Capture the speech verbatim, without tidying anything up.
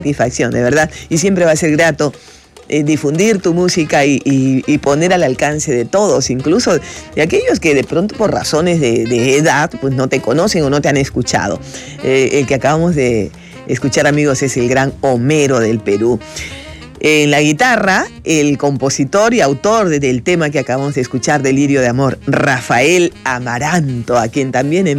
satisfacción, de verdad, y siempre va a ser grato eh, difundir tu música y, y, y poner al alcance de todos, incluso de aquellos que de pronto por razones de, de edad pues no te conocen o no te han escuchado. Eh, el que acabamos de escuchar, amigos, es el gran Homero del Perú. En la guitarra, el compositor y autor del tema que acabamos de escuchar, Delirio de Amor, Rafael Amaranto, a quien también